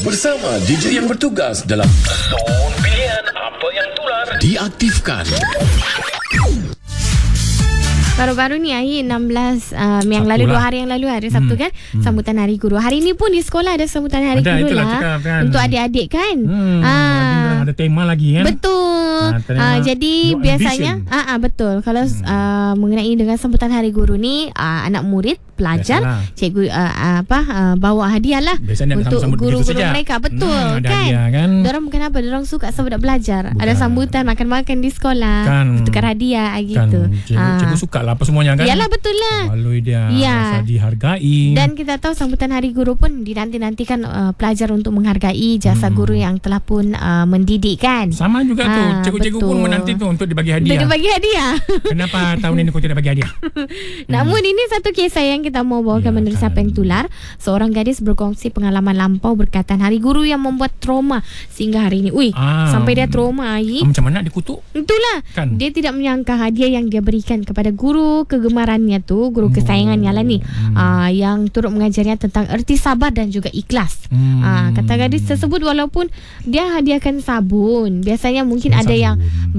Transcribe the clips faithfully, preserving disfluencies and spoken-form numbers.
Bersama D J yang bertugas dalam Zone Pilihan Apa Yang Tular diaktifkan. Baru-baru ni hari enam belas um, yang Sabtu lalu lah. dua hari yang lalu hari Sabtu Hmm. kan Hmm. sambutan Hari Guru. Hari ni pun di sekolah ada sambutan Hari Ada, Guru itulah lah cakap, kan. untuk adik-adik kan. Hmm, Ah. ada tema lagi kan. Betul. Ah, tema Ah, jadi Your biasanya Ambition. ah, ah betul. Kalau Hmm. ah, mengenai dengan sambutan Hari Guru ni ah, anak murid pelajar Biasalah. cikgu ah, ah, apa ah, bawa hadiah lah Biasanya nak untuk sambut begitu guru-guru saja. mereka. Betul Hmm, ada kan. hadiah kan. Diorang kenapa? Diorang suka sebab nak belajar. Bukan. Ada sambutan makan-makan di sekolah. Kan. Tukar hadiah ah, Kan gitu. cikgu, Ah. cikgu suka lah apa semuanya kan. Yalah betul lah. Baloi dia Ya. rasa dihargai. Dan kita tahu sambutan Hari Guru pun dinanti-nantikan uh, pelajar untuk menghargai jasa Hmm. guru yang telah pun uh, mendidik kan. Sama juga tu. Ah, Cikgu-cikgu betul. pun menanti tu untuk dibagi Dia hadiah. dia bagi hadiah. Kenapa tahun ini kau tidak bagi hadiah? Namun ini satu kisah yang kita mau bawakan Ya, menerusi kan. apa yang tular. Seorang gadis berkongsi pengalaman lampau berkaitan Hari Guru yang membuat trauma sehingga hari ini. Ui, Ah. sampai dia trauma Ai. Ah, macam mana dikutuk? Itulah. Kan? Dia tidak menyangka hadiah yang dia berikan kepada guru kegemarannya tu, guru kesayangannya lah ni. Hmm. Uh, yang turut mengajarnya tentang erti sabar dan juga ikhlas. Hmm. Uh, kata gadis tersebut walaupun dia hadiahkan sabun, biasanya mungkin Sabun. ada yang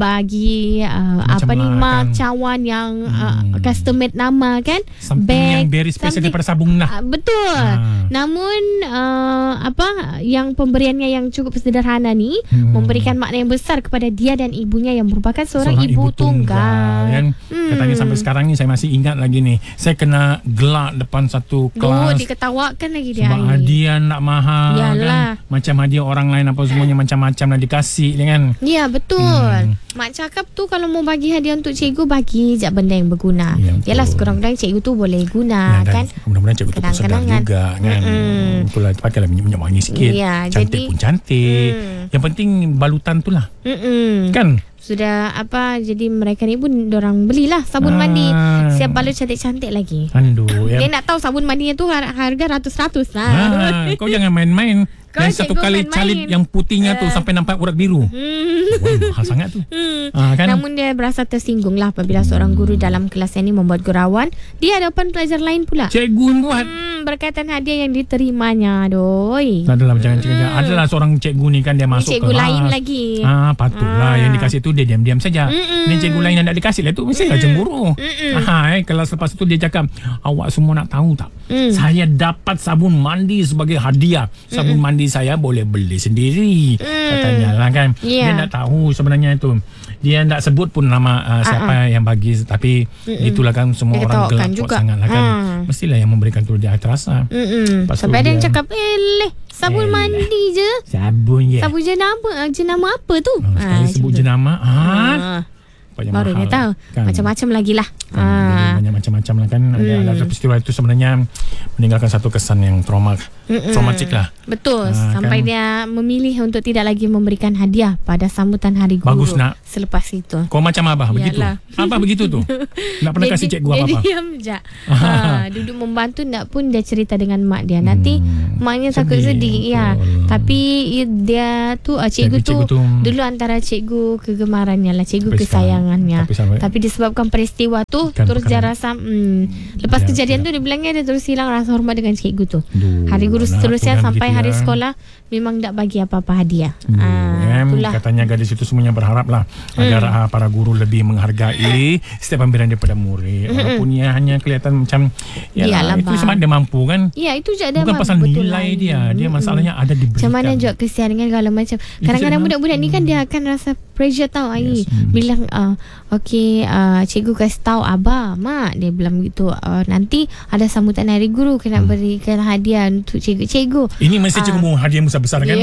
bagi uh, Macam apa ni lah, mak kan. cawan yang Hmm. uh, custom made nama kan, Something yang very special something- daripada sabung lah. Uh, betul. Ah. Namun uh, apa yang pemberiannya yang cukup sederhana ni Hmm. memberikan makna yang besar kepada dia dan ibunya yang merupakan seorang, ibu, tunggal. kan? Hmm. Katanya sampai sekarang ni saya masih ingat lagi ni. Saya kena gelak depan satu Duh, kelas. diketawakan lagi dia. Sebab Ai. hadiah nak mahal Yalah. kan. Macam hadiah orang lain apa semuanya macam-macam lah dikasih kan. Ya betul. Hmm. Mak cakap tu kalau mau bagi hadiah untuk cikgu, bagi je benda yang berguna. Ya, betul. Yalah sekurang-kurangnya cikgu tu boleh guna Ya, kan. dan mudah-mudahan cikgu tu pun sedar Kenang-kenangan. juga kan. Mm-mm. Betul lah, pakailah minyak wangi sikit. Ya, cantik jadi- pun cantik. Mm. Yang penting balutan tu lah. Mm-mm. Kan? Sudah apa, jadi mereka ni pun dorang belilah sabun Ah. mandi. Siap balut cantik-cantik lagi. Aduh. Dia Yang, nak tahu sabun mandinya tu har- harga ratus-ratus lah. ah, kau jangan main-main. Kau Yang satu cikgu kali main-main. calit yang putihnya tu Ah. sampai nampak urat biru. Hmm. Wah, mahal sangat tu. Hmm. Ah, kan? Namun dia berasa tersinggung lah apabila seorang guru dalam kelas ini membuat gurauan di hadapan pelajar lain pula. Cikgu buat. Hmm, berkaitan hadiah yang diterimanya. Doi. Adalah jangan cakap. Adalah seorang cikgu ni kan dia Ni masuk cikgu kelas. lain lagi. Ah, patutlah Ah. yang dikasih tu dia diam-diam saja. Mm-mm. Ni cikgu lain yang nak dikasih lah tu mesti lah cemburu. Mm-mm. Ah, eh, kelas lepas tu dia cakap, awak semua nak tahu tak? Mm. Saya dapat sabun mandi sebagai hadiah. Sabun Mm-mm. mandi saya boleh beli sendiri. Mm. Katanya lah kan. Yeah. Dia nak tahu sebenarnya itu. Dia tak sebut pun nama uh, siapa yang bagi, tapi Mm-mm. itulah kan semua Dia orang ketawakan gelap juga. kuat sangat lah kan. Ha. Mestilah yang memberikan tu dia terasa. Mm-mm. Lepas tu Sampai ada yang dia- cakap, eh leh, sabun Eh, mandi je. Sabun ya. Sabun jenama, jenama apa tu? Ah, sekali Ah, sebut macam tu. jenama. Ah. Ah. Banyak Baru mahal, dia tahu. kan? Macam-macam lagi lah. Kan, jadi Ah. banyak macam-macam lah kan. Ada, Hmm. ada peristiwa itu sebenarnya meninggalkan satu kesan yang trauma, Mm-mm. traumatik lah. Betul. Ah, Sampai kan? dia memilih untuk tidak lagi memberikan hadiah pada sambutan Hari Guru. Bagus, nak. Selepas itu. Kau macam Abah begitu. Yalah. Abah begitu tu. Tak pernah Dia- kasih dia- cikgu dia apa-apa. diam je. ha, duduk membantu nak pun dia cerita dengan mak dia. Nanti Hmm. maknya takut Sedih, sedih. Ya. betul. Tapi i- dia tu ah, cikgu, Cikgu- cikgu tu, tu- dulu antara cikgu kegemarannya lah, cikgu Tapi sekarang- kesayangannya. tapi sampai- Tapi disebabkan peristiwa tu Kan, terus dia perkara- rasa hmm, lepas Ya, kejadian ya. tu dia bilangnya dia terus hilang rasa hormat dengan cikgu tu. Duh, Hari Guru anak seterusnya tu yang sampai begitu hari ya. sekolah memang tak bagi apa-apa hadiah. Hmm, Ah, em, itulah. katanya gadis itu semuanya berharap lah agar ah, para guru lebih menghargai setiap pemberian daripada murid. Walaupun ia hanya kelihatan macam yalah, Iyalah, itu bang. sebab dia mampu kan. Ya, itu je ada Bukan mak, pasal betul nilai lah. dia. Dia Mm-mm. masalahnya ada diberikan. Macam mana juga kesian kan kalau macam kadang-kadang macam- budak-budak ni kan dia akan rasa pressure tau Ai. Yes, mm. Bilang uh, okey uh, cikgu kasih tahu abah, mak dia bilang gitu uh, nanti ada sambutan Hari Guru kena Hmm. berikan hadiah untuk cikgu-cikgu. Ini mesti Ah. cikgu mau hadiah besar-besar kan? Ya.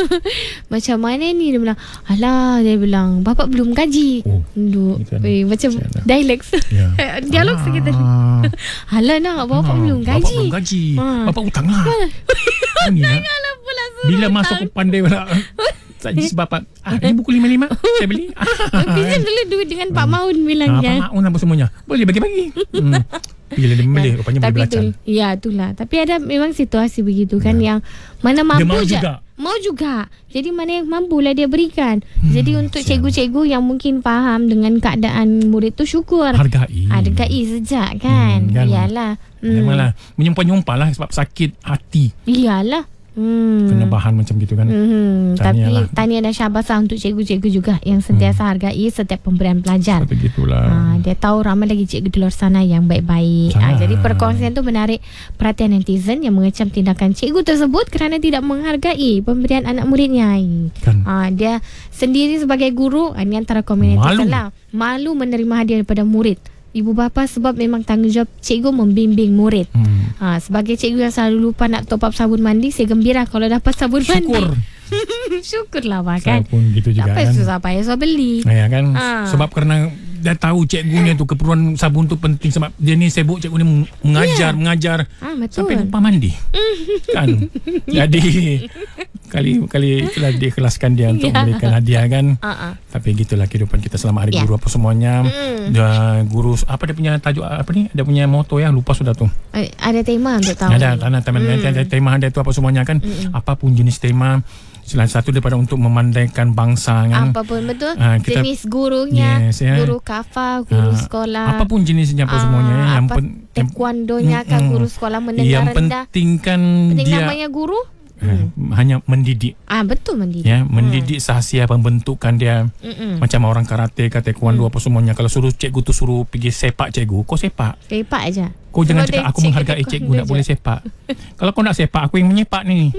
Macam mana ni dia bilang, alah dia bilang bapak belum gaji. Oh, Duk, gitu kan. eh, macam Sialah. dialek. Ya. Dialog sekitar. Ah. Alah nak bapak Ah, belum Bapak gaji. belum gaji. Ah. Bapak utang lah. Ini lah. Alah pula suruh Bila hutang. masuk ke pandai pula. Saja bapak. Ah, ini buku lima lima. Saya beli. Ah, Pinjam dulu duit dengan Pak Maun Ah, bilangnya. Pak Maun apa semuanya. Boleh bagi-bagi. Hmm. Bila dia membeli, rupanya boleh Tapi belacan. tu, ya itulah. Tapi ada memang situasi begitu kan Ya. yang mana mampu mau je. juga. Mau juga. Jadi mana yang mampu lah dia berikan. Hmm, Jadi untuk sial. cikgu-cikgu yang mungkin faham dengan keadaan murid tu syukur. Hargai. Hargai sejak kan. Hmm, kan. Iyalah. Memanglah menyumpah-nyumpah lah sebab sakit hati. Iyalah. Hmm. Kena bahan macam gitu kan. Hmm. Tapi Tahniah lah. tahniah dan syabaslah untuk cikgu-cikgu juga yang sentiasa hmm. hargai setiap pemberian pelajar. Seperti gitulah. Ha, dia tahu ramai lagi cikgu di luar sana yang baik-baik. Ha, jadi perkongsian tu menarik perhatian netizen yang mengecam tindakan cikgu tersebut kerana tidak menghargai pemberian anak muridnya. Kan. Ha, dia sendiri sebagai guru, ini antara komen netizen lah, malu menerima hadiah daripada murid. Ibu bapa sebab memang tanggungjawab cikgu membimbing murid. Hmm. Ha, sebagai cikgu yang selalu lupa nak top up sabun mandi, saya gembira kalau dapat sabun Syukur. mandi. Syukurlah bah, kan. Saya pun gitu juga tak kan. susah payah so beli. Ya kan. Ha. Sebab kerana dah tahu cikgunya tu keperluan sabun tu penting sebab dia ni sibuk, cikgu ni mengajar, yeah. mengajar ha, betul. sampai lupa mandi. Kan. Jadi kali kali itulah diikhlaskan dia untuk yeah. memberikan hadiah kan. Uh-uh. Tapi gitulah kehidupan kita selama hari yeah. guru apa semuanya. Mm. Dan guru apa dia punya tajuk apa ni? Dia punya moto ya, lupa sudah tu. Ada tema untuk tahun. Ada, ada tema mm. ada tema ada tu apa semuanya kan. Mm-mm. Apapun jenis tema, salah satu daripada untuk memandaikan bangsa kan. Apapun betul. Uh, kita, jenis gurunya, yes, ya. Guru kafa, guru uh, sekolah. Apapun jenisnya apa uh, semuanya ya. Yang pen, taekwondonya kan, guru sekolah menengah yang rendah. Yang penting kan penting dia namanya guru. Hmm. Hanya mendidik. Ah betul mendidik. Ya, mendidik hmm. sahasia pembentukan dia. Mm-mm. Macam orang karate, kata taekwondo mm. apa semuanya. Kalau suruh cikgu tu suruh pergi sepak cikgu, kau sepak. Sepak aja. Kau jangan cakap aku menghargai cikgu, tak boleh sepak. Kalau kau nak sepak, aku yang menyepak ni.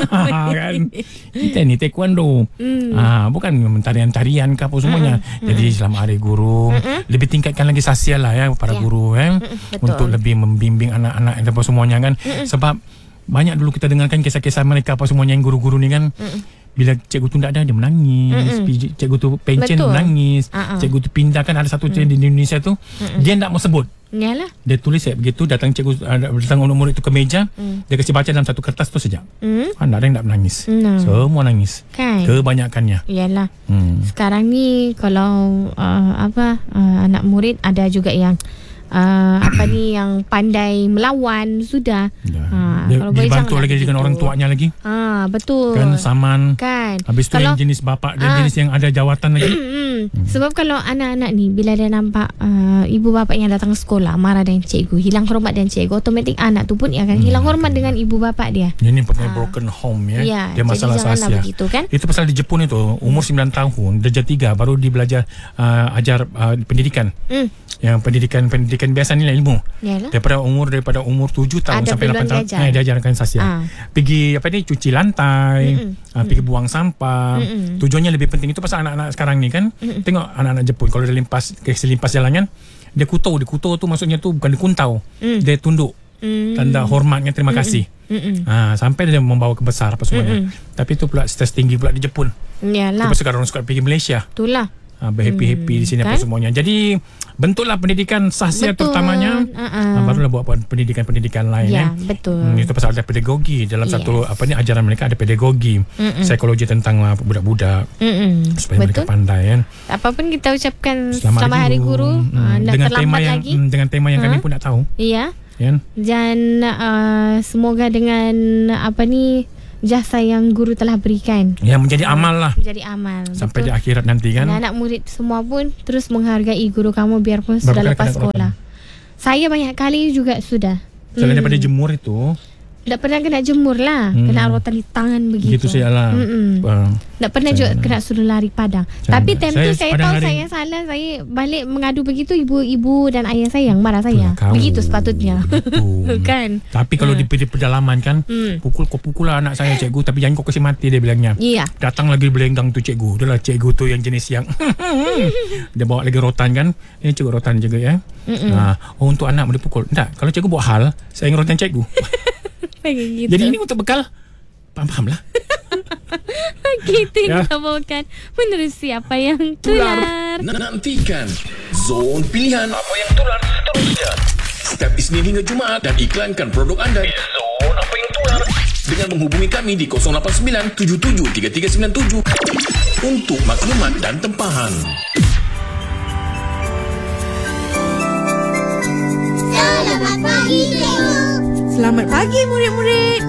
Kan? Kita ni taekwondo. Mm. Ah, bukan tarian-tarian ke apa semuanya. Mm-mm. Jadi selama hari guru, Mm-mm. lebih tingkatkan lagi sahasia lah ya para yeah. guru eh, untuk lebih membimbing anak-anak dan apa semuanya kan. Mm-mm. Sebab banyak dulu kita dengarkan kisah-kisah mereka apa semuanya yang guru-guru ni kan. Mm-mm. Bila cikgu tu tak ada, dia menangis. Mm-mm. Cikgu tu pencen, menangis. Uh-uh. Cikgu tu pindah kan, ada satu cikgu mm. di Indonesia tu. Mm-mm. Dia tak mau sebut. Yalah. Dia tulis saya begitu, datang cikgu, datang murid itu ke meja. Mm. Dia kasi baca dalam satu kertas tu saja. Mm. Ha, tak ada yang tak menangis. No. Semua nangis. Kan? Kebanyakannya. Yalah. Hmm. Sekarang ni kalau uh, apa uh, anak murid ada juga yang Uh, apa ni yang pandai melawan sudah. Ya. Ha, dia, kalau dibantu lagi dengan orang tuanya lagi. Ha, betul. Kan saman. Kan. Habis tu kalau, yang jenis bapa dan uh, jenis yang ada jawatan lagi. hmm. Sebab kalau anak-anak ni bila dia nampak uh, ibu bapa yang datang ke sekolah marah dengan cikgu, hilang hormat dengan cikgu, otomatik anak tu pun akan hmm. hilang hormat dengan ibu bapa dia. Ini pernah uh, broken home ya. ya Dia masalah sahasia. Begitu, kan? Itu pasal di Jepun itu umur sembilan tahun, darjah tiga baru dia belajar uh, ajar uh, pendidikan. Hmm. Yang pendidikan-pendidikan biasa ni lah ilmu. Yalah. Daripada umur daripada umur tujuh tahun ada sampai lapan tahun eh, dia ajarkan sahasia. Ah. Pergi apa ni cuci lantai, uh, pergi buang sampah. Mm-mm. Tujuannya lebih penting. Itu pasal anak-anak sekarang ni kan. Mm-mm. Tengok anak-anak Jepun kalau dia limpas ke selimpas jalan kan, dia kuto, dia kuto tu maksudnya tu bukan dia kuntau. Mm. Dia tunduk. Mm. Tanda hormatnya terima kasih. Ha, sampai dia membawa ke besar apa semuanya. Mm-mm. Tapi tu pula stres tinggi pula di Jepun. Yalah. Lepas sekarang orang suka pergi Malaysia. Itulah. Ha, berhappy-happy hmm, di sini kan? Apa semuanya. Jadi bentuklah pendidikan sahasia terutamanya. Uh-uh. Ha, barulah buat pendidikan-pendidikan lain. Ya, eh. betul. Hmm, itu pasal ada pedagogi dalam yes. satu apa ni ajaran mereka ada pedagogi, Mm-mm. psikologi tentang uh, budak-budak. Mm-mm. Supaya betul. Mereka pandai kan. Apapun kita ucapkan selamat, selamat hari guru, hari guru hmm, uh, dengan tema yang lagi. Hmm, dengan tema yang ha? kami pun tak tahu. Iya. Kan? Dan uh, semoga dengan apa ni jasa yang guru telah berikan ya menjadi amal lah, menjadi amal sampai betul. Di akhirat nanti kan. Anak-anak murid semua pun terus menghargai guru kamu biarpun sudah lepas sekolah. Saya banyak kali juga sudah selain hmm. daripada jemur itu tak pernah kena jemur lah, hmm. kena rotan di tangan begitu. Gitu saya lah. Uh, tak pernah juga lah. Kena suruh lari padang. Saya Tapi time tu saya tahu hari... saya salah, saya balik mengadu begitu, ibu-ibu dan ayah saya yang marah saya. Kau. Begitu sepatutnya. Kan. Tapi kalau uh. di pedalaman kan, hmm. pukul kau pukul lah anak saya cikgu, tapi jangan kau kasih mati dia bilangnya. Iya. Datang lagi belenggang tu cikgu. Dia lah cikgu tu yang jenis yang dia bawa lagi rotan kan. Ini cikgu rotan juga ya. Nah, oh, untuk anak boleh pukul. Tak, kalau cikgu buat hal, saya ingin rotan cikgu. Gitu. Jadi ini untuk bekal. Faham-faham lah. Kita ya. Kita bawakan menerusi apa yang tular. Nantikan Zon Pilihan apa yang tular seterusnya. Setiap Isnin hingga Jumaat dan iklankan produk anda di Zon apa yang tular dengan menghubungi kami di kosong lapan sembilan tujuh tujuh tiga tiga sembilan tujuh untuk maklumat dan tempahan. Selamat pagi, Selamat pagi murid-murid.